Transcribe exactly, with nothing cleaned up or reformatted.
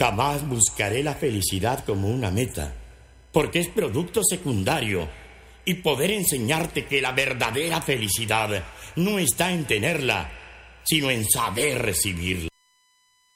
Jamás buscaré la felicidad como una meta, porque es producto secundario, y poder enseñarte que la verdadera felicidad no está en tenerla, sino en saber recibirla.